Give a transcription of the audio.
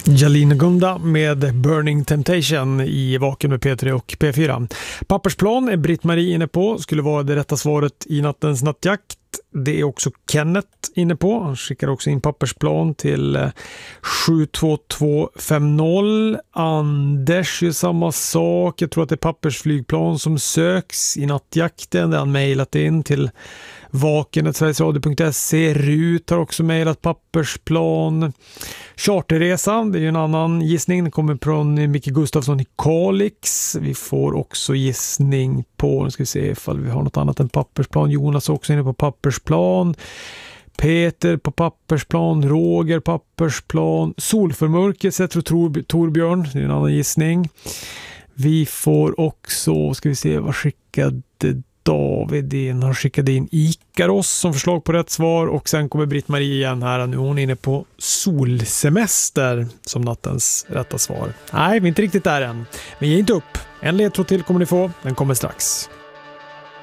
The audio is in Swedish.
Jalina Gunda med Burning Temptation i Vaken med P3 och P4. Pappersplan är Britt-Marie inne på. Skulle vara det rätta svaret i nattens nattjakt. Det är också Kenneth inne på. Han skickar också in pappersplan till 72250. Anders är samma sak. Jag tror att det är pappersflygplan som söks i nattjakten. Det har han mejlat in till vaken@sverigesradio.se. Rut har också mejlat pappersplan. Charterresan, det är ju en annan gissning. Den kommer från Micke Gustafsson i Kalix. Vi får också gissning på, nu ska vi se ifall vi har något annat än pappersplan. Jonas också inne på pappersplan. Peter på pappersplan. Roger pappersplan. Solförmörker sätter Torbjörn, det är en annan gissning. Vi får också, ska vi se, vad skickade David in? Han skickade in Ikaros som förslag på rätt svar, och sen kommer Britt-Marie igen här. Nu är hon inne på solsemester som nattens rätta svar. Nej, vi är inte riktigt där än. Men ge inte upp. En ledtråd till kommer ni få. Den kommer strax.